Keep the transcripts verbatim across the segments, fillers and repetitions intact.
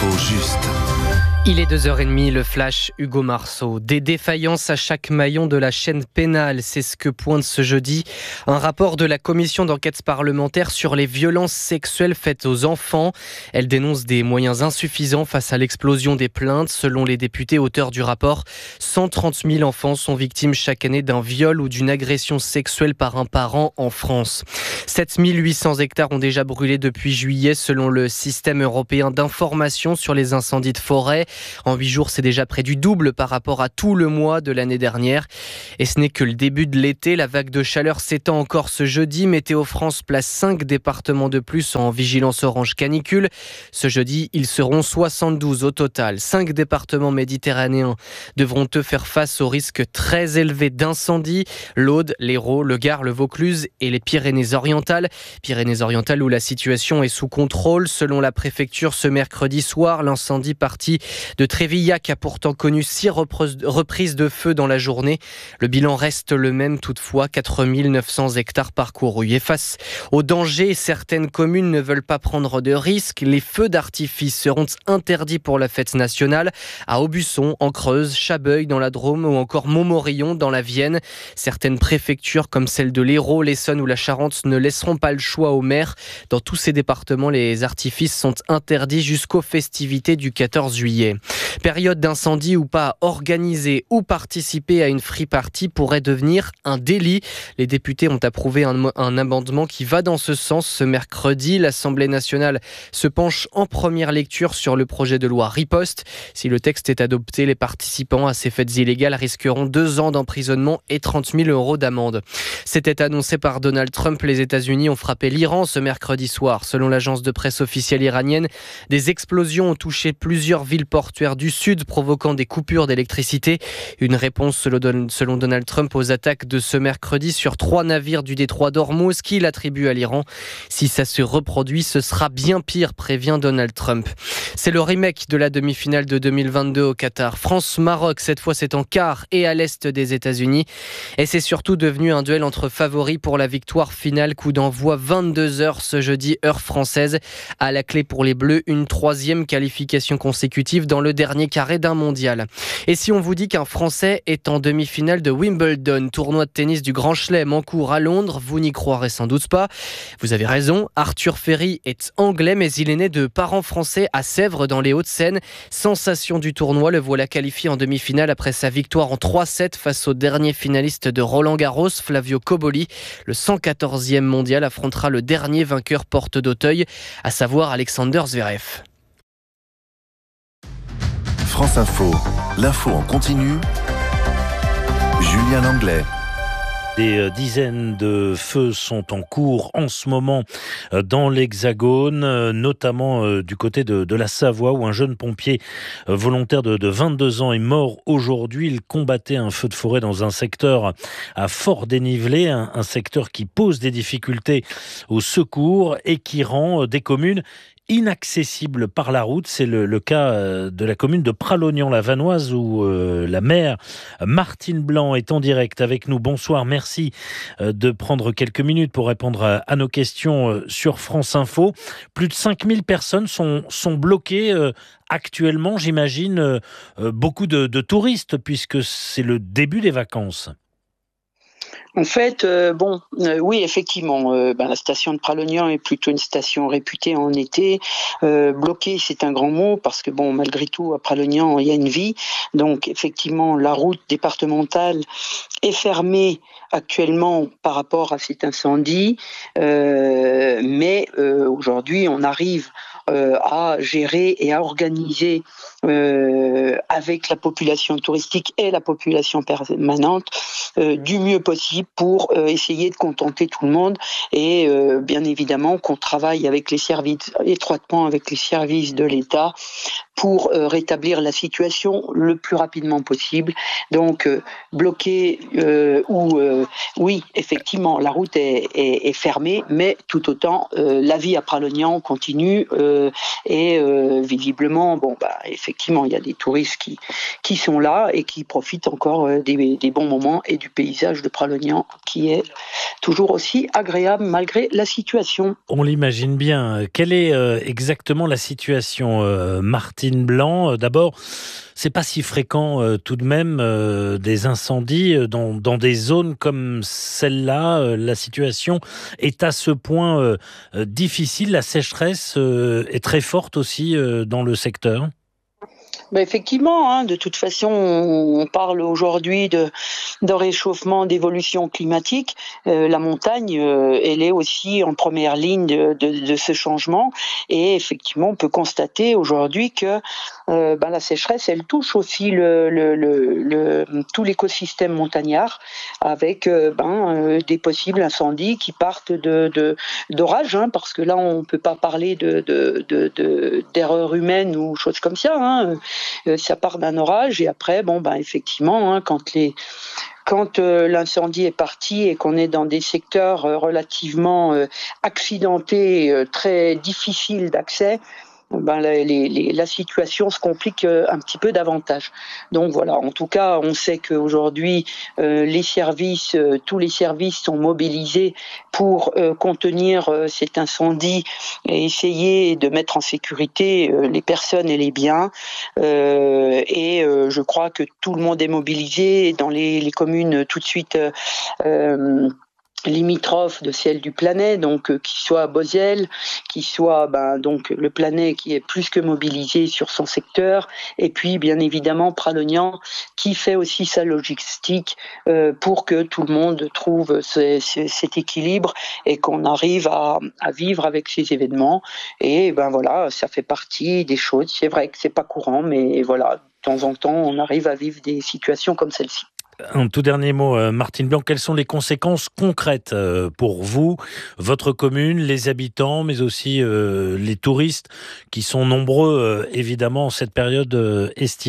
L'info juste. Il est deux heures trente, le flash Hugo Marceau. Des défaillances à chaque maillon de la chaîne pénale, c'est ce que pointe ce jeudi un rapport de la commission d'enquête parlementaire sur les violences sexuelles faites aux enfants. Elle dénonce des moyens insuffisants face à l'explosion des plaintes. Selon les députés auteurs du rapport, cent trente mille enfants sont victimes chaque année d'un viol ou d'une agression sexuelle par un parent en France. sept mille huit cents hectares ont déjà brûlé depuis juillet selon le système européen d'information sur les incendies de forêt. En huit jours, c'est déjà près du double par rapport à tout le mois de l'année dernière. Et ce n'est que le début de l'été. La vague de chaleur s'étend encore ce jeudi. Météo France place cinq départements de plus en vigilance orange canicule. Ce jeudi, ils seront soixante-douze au total. cinq départements méditerranéens devront eux faire face au risque très élevé d'incendie. L'Aude, l'Hérault, le Gard, le Vaucluse et les Pyrénées-Orientales. Pyrénées-Orientales où la situation est sous contrôle. Selon la préfecture, ce mercredi soir, l'incendie parti de Trévillac a pourtant connu six reprises de feu dans la journée. Le bilan reste le même toutefois, quatre mille neuf cents hectares parcourus. Et face au danger, certaines communes ne veulent pas prendre de risques. Les feux d'artifice seront interdits pour la fête nationale à Aubusson, en Creuse, Chabeuil dans la Drôme ou encore Montmorillon dans la Vienne. Certaines préfectures comme celle de l'Hérault, l'Essonne ou la Charente ne laisseront pas le choix aux maires. Dans tous ces départements, les artifices sont interdits jusqu'aux festivités du quatorze juillet. Période d'incendie ou pas, organiser ou participer à une free party pourrait devenir un délit. Les députés ont approuvé un, un amendement qui va dans ce sens ce mercredi. L'Assemblée nationale se penche en première lecture sur le projet de loi Riposte. Si le texte est adopté, les participants à ces fêtes illégales risqueront deux ans d'emprisonnement et trente mille euros d'amende. C'était annoncé par Donald Trump. Les États-Unis ont frappé l'Iran ce mercredi soir. Selon l'agence de presse officielle iranienne, des explosions ont touché plusieurs villes portuaires du sud, provoquant des coupures d'électricité. Une réponse selon Donald Trump aux attaques de ce mercredi sur trois navires du détroit d'Ormuz qu'il attribue à l'Iran. Si ça se reproduit, ce sera bien pire, prévient Donald Trump. C'est le remake de la demi-finale de deux mille vingt-deux au Qatar. France-Maroc, cette fois c'est en quart et à l'est des États-Unis. Et c'est surtout devenu un duel entre favoris pour la victoire finale. Coup d'envoi vingt-deux heures ce jeudi, heure française. À la clé pour les Bleus, une troisième qualification consécutive dans le dernier carré d'un mondial. Et si on vous dit qu'un Français est en demi-finale de Wimbledon, tournoi de tennis du Grand Chelem en cours à Londres, vous n'y croirez sans doute pas. Vous avez raison, Arthur Ferry est anglais, mais il est né de parents français à Sèvres dans les Hauts-de-Seine. Sensation du tournoi, le voilà qualifié en demi-finale après sa victoire en trois sept face au dernier finaliste de Roland-Garros, Flavio Cobolli. Le cent quatorzième mondial affrontera le dernier vainqueur porte d'Auteuil, à savoir Alexander Zverev. France Info, l'info en continu. Julien Langlais. Des dizaines de feux sont en cours en ce moment dans l'Hexagone, notamment du côté de, de la Savoie où un jeune pompier volontaire de, de vingt-deux ans est mort aujourd'hui. Il combattait un feu de forêt dans un secteur à fort dénivelé, un, un secteur qui pose des difficultés au secours et qui rend des communes inaccessible par la route. C'est le, le cas de la commune de Pralognan-la-Vanoise où euh, la maire Martine Blanc est en direct avec nous. Bonsoir, merci euh, de prendre quelques minutes pour répondre à, à nos questions euh, sur France Info. Plus de cinq mille personnes sont, sont bloquées euh, actuellement, j'imagine, euh, euh, beaucoup de, de touristes puisque c'est le début des vacances. En fait, euh, bon, euh, oui, effectivement, euh, ben, la station de Pralognan est plutôt une station réputée en été. Euh, bloquée, c'est un grand mot parce que, bon, malgré tout, à Pralognan, il y a une vie. Donc, effectivement, la route départementale est fermée actuellement par rapport à cet incendie. Euh, mais euh, aujourd'hui, on arrive euh, à gérer et à organiser euh, avec la population touristique et la population permanente euh, du mieux possible pour euh, essayer de contenter tout le monde et euh, bien évidemment qu'on travaille avec les services, étroitement avec les services de l'État pour euh, rétablir la situation le plus rapidement possible. Donc euh, bloqué euh, ou euh, oui, effectivement, la route est, est, est fermée, mais tout autant euh, la vie à Pralognan continue. Euh, euh, et euh, visiblement, bon, bah, effectivement, il y a des touristes qui, qui sont là et qui profitent encore euh, des, des bons moments et du paysage de Pralognan qui est toujours aussi agréable malgré la situation. On l'imagine bien. Quelle est euh, exactement la situation, euh, Martine Blanc ? D'abord, c'est pas si fréquent euh, tout de même euh, des incendies euh, dans, dans des zones comme celle-là. Euh, la situation est à ce point euh, euh, difficile. La sécheresse euh, est très forte aussi euh, dans le secteur. Ben effectivement, hein, de toute façon, on parle aujourd'hui de, de réchauffement, d'évolution climatique. Euh, la montagne, euh, elle est aussi en première ligne de, de, de ce changement. Et effectivement, on peut constater aujourd'hui que euh, ben la sécheresse, elle touche aussi le, le, le, le, tout l'écosystème montagnard, avec euh, ben, euh, des possibles incendies qui partent de, de, d'orages, hein, parce que là, on ne peut pas parler de, de, de, de, d'erreurs humaines ou choses comme ça, hein. Euh, ça part d'un orage et après, bon, ben effectivement, hein, quand les Quand euh, l'incendie est parti et qu'on est dans des secteurs euh, relativement euh, accidentés, euh, très difficiles d'accès, ben, les, les, la situation se complique un petit peu davantage. Donc voilà, en tout cas, on sait qu'aujourd'hui, euh, les services, euh, tous les services sont mobilisés pour euh, contenir euh, cet incendie et essayer de mettre en sécurité euh, les personnes et les biens. Euh, et euh, je crois que tout le monde est mobilisé dans les, les communes tout de suite euh, euh, limitrophes de celle du Planay, donc euh, qui soit Beauziel, qui soit ben, donc le Planay qui est plus que mobilisé sur son secteur, et puis bien évidemment Pralognan qui fait aussi sa logistique euh, pour que tout le monde trouve ce, ce, cet équilibre et qu'on arrive à, à vivre avec ces événements. Et ben voilà, ça fait partie des choses. C'est vrai que c'est pas courant, mais voilà, de temps en temps, on arrive à vivre des situations comme celle-ci. Un tout dernier mot, Martine Blanc, quelles sont les conséquences concrètes pour vous, votre commune, les habitants, mais aussi euh, les touristes qui sont nombreux, euh, évidemment, en cette période euh, estivale ?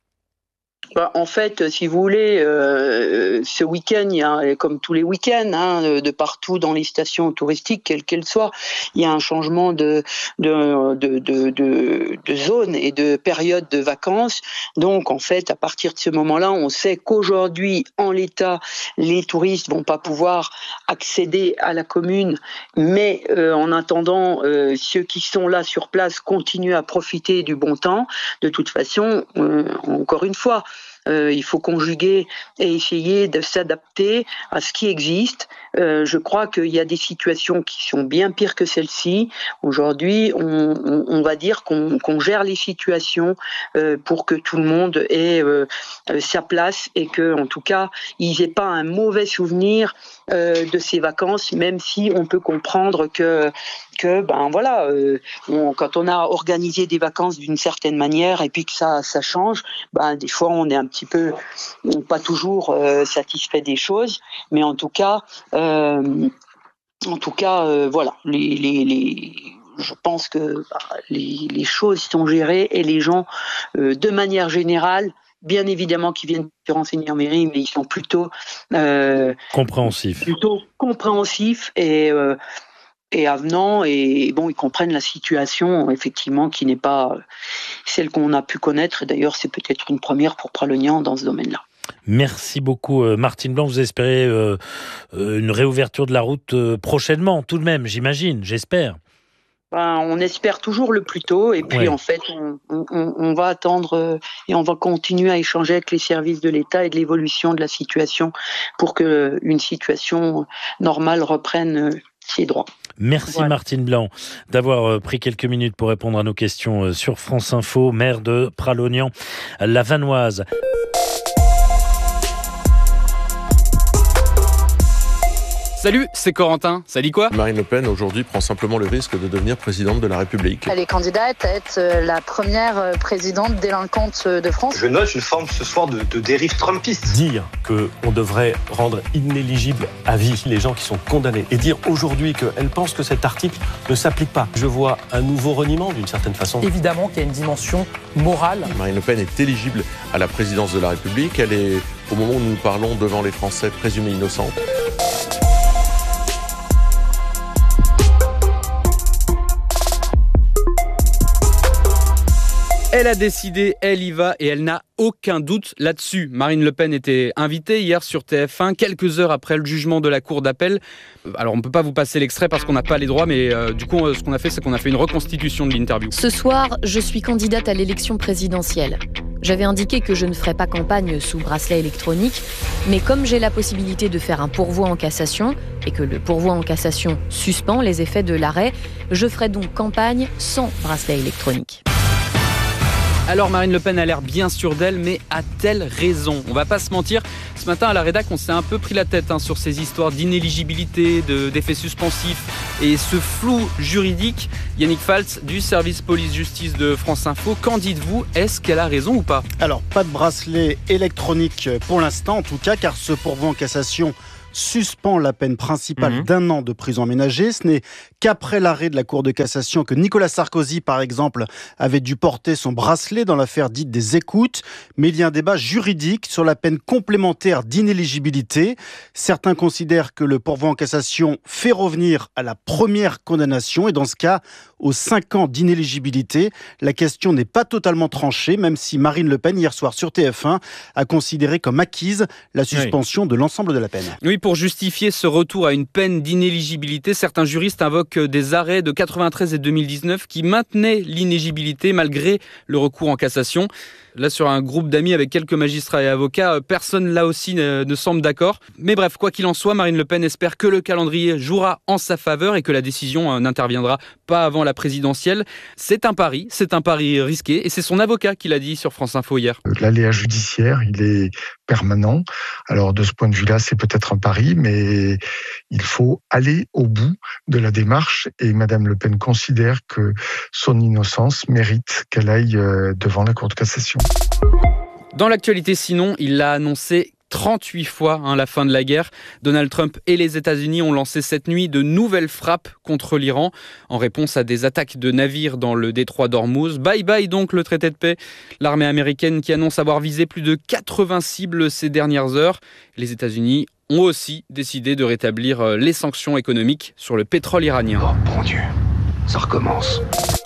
Bah, en fait, si vous voulez, euh, ce week-end, il y a, comme tous les week-ends, hein, de partout dans les stations touristiques, quelles qu'elles soient, il y a un changement de, de, de, de, de, de zone et de période de vacances. Donc, en fait, à partir de ce moment-là, on sait qu'aujourd'hui, en l'état, les touristes vont pas pouvoir accéder à la commune, mais euh, en attendant, euh, ceux qui sont là sur place continuent à profiter du bon temps. De toute façon, euh, encore une fois, Euh, il faut conjuguer et essayer de s'adapter à ce qui existe. Euh, je crois qu'il y a des situations qui sont bien pires que celle-ci. Aujourd'hui, on, on, on va dire qu'on, qu'on gère les situations euh, pour que tout le monde ait euh, sa place et que, en tout cas, ils n'aient pas un mauvais souvenir euh, de ces vacances, même si on peut comprendre que que ben voilà, euh, on, quand on a organisé des vacances d'une certaine manière et puis que ça ça change, ben des fois on est un petit peu pas toujours euh, satisfait des choses, mais en tout cas, euh, en tout cas, euh, voilà, les, les, les, je pense que bah, les, les choses sont gérées et les gens, euh, de manière générale, bien évidemment qui viennent se renseigner en mairie, mais ils sont plutôt euh, compréhensifs, plutôt compréhensifs et euh, et avenants, et bon, ils comprennent la situation, effectivement, qui n'est pas celle qu'on a pu connaître. D'ailleurs, c'est peut-être une première pour Pralognan dans ce domaine-là. Merci beaucoup, Martine Blanc. Vous espérez euh, une réouverture de la route euh, prochainement, tout de même, j'imagine, j'espère. Ben, on espère toujours le plus tôt, et puis ouais. en fait, on, on, on va attendre euh, et on va continuer à échanger avec les services de l'État et de l'évolution de la situation pour que une situation normale reprenne euh, ses droits. Merci voilà. Martine Blanc d'avoir pris quelques minutes pour répondre à nos questions sur France Info, maire de Pralognan, la Vanoise. Salut, c'est Corentin. Ça dit quoi ? Marine Le Pen, aujourd'hui, prend simplement le risque de devenir présidente de la République. Elle est candidate à être la première présidente délinquante de France. Je note une forme ce soir de, de dérive trumpiste. Dire qu'on devrait rendre inéligible à vie les gens qui sont condamnés et dire aujourd'hui qu'elle pense que cet article ne s'applique pas. Je vois un nouveau reniement d'une certaine façon. Évidemment qu'il y a une dimension morale. Marine Le Pen est éligible à la présidence de la République. Elle est, au moment où nous parlons, devant les Français, présumée innocente. Elle a décidé, elle y va et elle n'a aucun doute là-dessus. Marine Le Pen était invitée hier sur T F un, quelques heures après le jugement de la Cour d'appel. Alors on ne peut pas vous passer l'extrait parce qu'on n'a pas les droits, mais euh, du coup ce qu'on a fait, c'est qu'on a fait une reconstitution de l'interview. Ce soir, je suis candidate à l'élection présidentielle. J'avais indiqué que je ne ferais pas campagne sous bracelet électronique, mais comme j'ai la possibilité de faire un pourvoi en cassation et que le pourvoi en cassation suspend les effets de l'arrêt, je ferai donc campagne sans bracelet électronique. Alors Marine Le Pen a l'air bien sûre d'elle, mais a-t-elle raison ? On va pas se mentir, ce matin à la rédac, on s'est un peu pris la tête hein, sur ces histoires d'inéligibilité, de, d'effets suspensifs et ce flou juridique. Yannick Faltz du service police-justice de France Info, qu'en dites-vous ? Est-ce qu'elle a raison ou pas ? Alors, pas de bracelet électronique pour l'instant, en tout cas, car ce pourvoi en cassation suspend la peine principale mmh. d'un an de prison aménagée. Ce n'est qu'après l'arrêt de la Cour de cassation que Nicolas Sarkozy, par exemple, avait dû porter son bracelet dans l'affaire dite des écoutes. Mais il y a un débat juridique sur la peine complémentaire d'inéligibilité. Certains considèrent que le pourvoi en cassation fait revenir à la première condamnation et dans ce cas, aux cinq ans d'inéligibilité. La question n'est pas totalement tranchée, même si Marine Le Pen, hier soir sur T F un, a considéré comme acquise la suspension oui. de l'ensemble de la peine. Oui, pour justifier ce retour à une peine d'inéligibilité, certains juristes invoquent des arrêts de quatre-vingt-treize et deux mille dix-neuf qui maintenaient l'inéligibilité malgré le recours en cassation. Là, sur un groupe d'amis avec quelques magistrats et avocats, personne là aussi ne, ne semble d'accord. Mais bref, quoi qu'il en soit, Marine Le Pen espère que le calendrier jouera en sa faveur et que la décision euh, n'interviendra pas avant la présidentielle. C'est un pari, c'est un pari risqué et c'est son avocat qui l'a dit sur France Info hier. L'aléa judiciaire, il est permanent. Alors de ce point de vue-là, c'est peut-être un pari, mais il faut aller au bout de la démarche et Madame Le Pen considère que son innocence mérite qu'elle aille euh, devant la Cour de cassation. Dans l'actualité sinon, il l'a annoncé trente-huit fois hein, la fin de la guerre. Donald Trump et les États-Unis ont lancé cette nuit de nouvelles frappes contre l'Iran en réponse à des attaques de navires dans le détroit d'Ormuz. Bye bye donc le traité de paix. L'armée américaine qui annonce avoir visé plus de quatre-vingts cibles ces dernières heures. Les États-Unis ont aussi décidé de rétablir les sanctions économiques sur le pétrole iranien. Oh bon Dieu, ça recommence.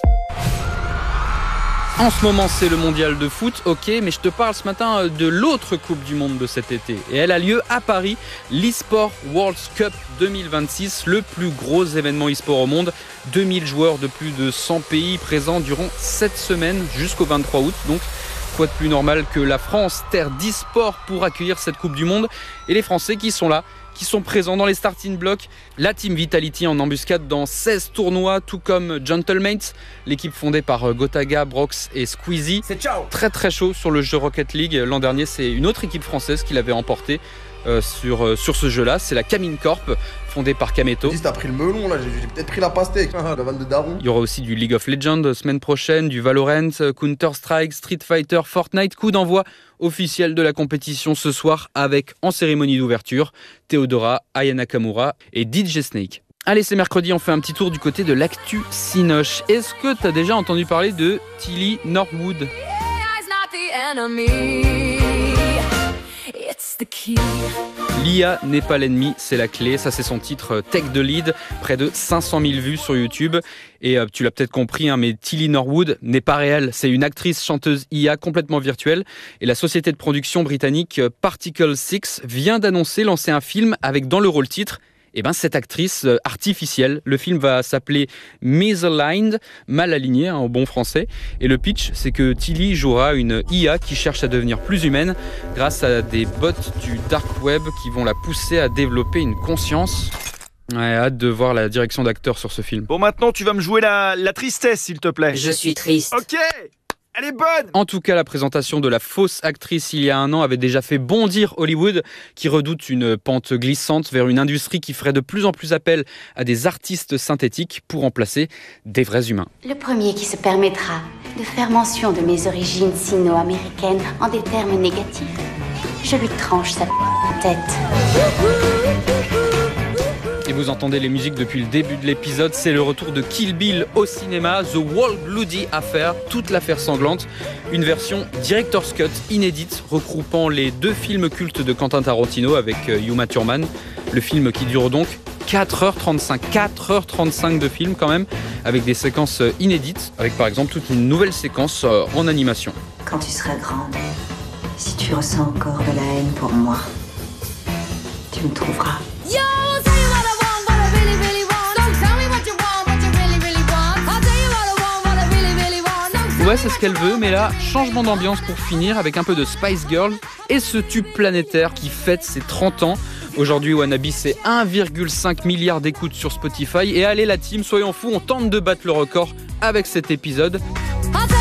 En ce moment, c'est le mondial de foot, ok, mais je te parle ce matin de l'autre Coupe du Monde de cet été. Et elle a lieu à Paris, l'eSport World Cup deux mille vingt-six, le plus gros événement e-sport au monde. deux mille joueurs de plus de cent pays présents durant sept semaines jusqu'au vingt-trois août. Donc, quoi de plus normal que la France, terre d'e-sport, pour accueillir cette Coupe du Monde. Et les Français qui sont là, qui sont présents dans les starting blocks. La Team Vitality en embuscade dans seize tournois, tout comme Gentlemates, l'équipe fondée par Gotaga, Brox et Squeezie. C'est ciao. Très très chaud sur le jeu Rocket League. L'an dernier, c'est une autre équipe française qui l'avait emporté euh, sur, euh, sur ce jeu-là. C'est la Camine Corp, fondée par Kameto. T'as pris le melon là, j'ai, j'ai peut-être pris la pastèque, la vanne de daron. Il y aura aussi du League of Legends semaine prochaine, du Valorant, Counter-Strike, Street Fighter, Fortnite. Coup d'envoi officiel de la compétition ce soir avec, en cérémonie d'ouverture, Theodora, Aya Nakamura et D J Snake. Allez, c'est mercredi, on fait un petit tour du côté de l'actu Cinoche. Est-ce que tu as déjà entendu parler de Tilly Norwood ? L'I A n'est pas l'ennemi, c'est la clé. Ça, c'est son titre Take the Lead. Près de cinq cent mille vues sur YouTube. Et euh, tu l'as peut-être compris, hein, mais Tilly Norwood n'est pas réelle. C'est une actrice chanteuse I A complètement virtuelle. Et la société de production britannique Particle six vient d'annoncer lancer un film avec dans le rôle titre eh ben, cette actrice euh, artificielle. Le film va s'appeler Misaligned, mal aligné hein, au bon français. Et le pitch, c'est que Tilly jouera une I A qui cherche à devenir plus humaine grâce à des bots du dark web qui vont la pousser à développer une conscience. Ouais, hâte de voir la direction d'acteur sur ce film. Bon, maintenant, tu vas me jouer la, la tristesse, s'il te plaît. Je suis triste. Ok, elle est bonne. En tout cas, la présentation de la fausse actrice il y a un an avait déjà fait bondir Hollywood, qui redoute une pente glissante vers une industrie qui ferait de plus en plus appel à des artistes synthétiques pour remplacer des vrais humains. Le premier qui se permettra de faire mention de mes origines sino-américaines en des termes négatifs, je lui tranche sa tête. Et vous entendez les musiques depuis le début de l'épisode, c'est le retour de Kill Bill au cinéma, The Whole Bloody Affair, toute l'affaire sanglante, une version Director's Cut inédite regroupant les deux films cultes de Quentin Tarantino avec Uma Thurman, le film qui dure donc quatre heures trente-cinq. quatre heures trente-cinq de film quand même, avec des séquences inédites, avec par exemple toute une nouvelle séquence en animation. Quand tu seras grande, si tu ressens encore de la haine pour moi, tu me trouveras. Ouais, c'est ce qu'elle veut, mais là, changement d'ambiance pour finir avec un peu de Spice Girls et ce tube planétaire qui fête ses trente ans. Aujourd'hui, Wannabe, c'est un virgule cinq milliard d'écoutes sur Spotify. Et allez la team, soyons fous, on tente de battre le record avec cet épisode.